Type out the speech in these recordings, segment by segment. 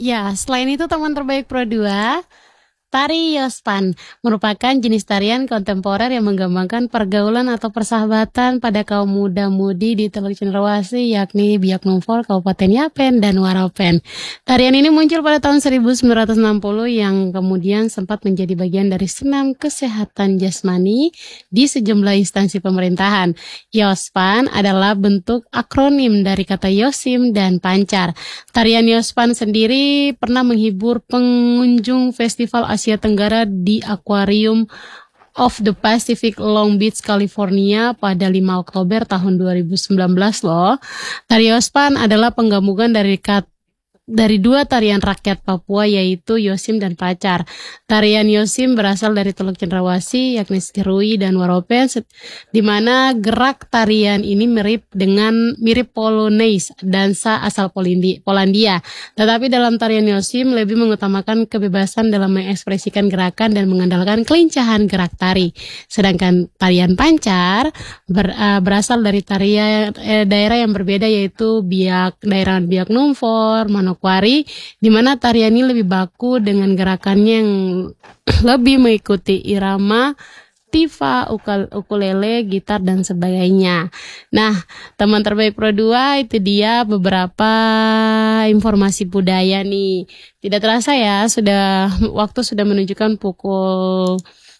Ya, selain itu teman terbaik Pro 2, tari Yospan merupakan jenis tarian kontemporer yang menggambarkan pergaulan atau persahabatan pada kaum muda-mudi di Teluk Cenderawasih, yakni Biak Numfor, Kabupaten Yapen, dan Waropen. Tarian ini muncul pada tahun 1960 yang kemudian sempat menjadi bagian dari senam kesehatan jasmani di sejumlah instansi pemerintahan. Yospan adalah bentuk akronim dari kata Yosim dan Pancar. Tarian Yospan sendiri pernah menghibur pengunjung festival Asia Tenggara di Aquarium of the Pacific Long Beach, California pada 5 Oktober tahun 2019 loh. Tari Yospan adalah penggabungan dari dua tarian rakyat Papua yaitu Yosim dan Pancar. Tarian Yosim berasal dari Teluk Cenderawasih yakni Serui dan Waropen, di mana gerak tarian ini mirip Polonaise, dansa asal Polandia. Tetapi dalam tarian Yosim lebih mengutamakan kebebasan dalam mengekspresikan gerakan dan mengandalkan kelincahan gerak tari. Sedangkan tarian Pancar berasal dari daerah yang berbeda yaitu daerah Biak Numfor, Manokwari, di mana tarian ini lebih baku dengan gerakannya yang lebih mengikuti irama tifa, ukulele, gitar, dan sebagainya. Nah, teman terbaik Pro 2, itu dia beberapa informasi budaya nih. Tidak terasa ya, waktu sudah menunjukkan pukul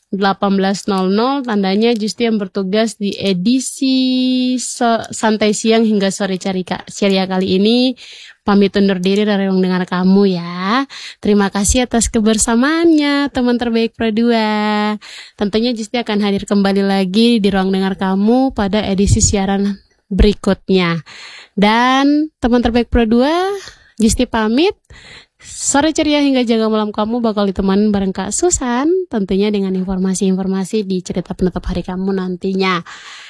18.00, tandanya Justi yang bertugas di edisi santai siang hingga sore ceria kali ini pamit undur diri dari ruang dengar kamu ya. Terima kasih atas kebersamaannya teman terbaik Pro 2. Tentunya Justi akan hadir kembali lagi di ruang dengar kamu pada edisi siaran berikutnya. Dan teman terbaik Pro 2, Justi pamit. Sore ceria hingga jaga malam kamu bakal ditemani bareng Kak Susan, tentunya dengan informasi-informasi di cerita penutup hari kamu nantinya.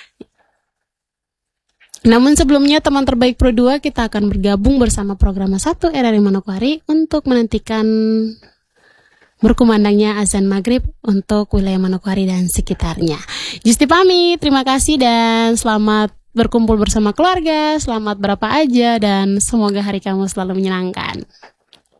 Namun sebelumnya teman terbaik Pro 2, kita akan bergabung bersama program 1 RRI Manokwari untuk menantikan berkumandangnya azan maghrib untuk wilayah Manokwari dan sekitarnya. Justi pamit, terima kasih dan selamat berkumpul bersama keluarga, selamat berapa aja dan semoga hari kamu selalu menyenangkan.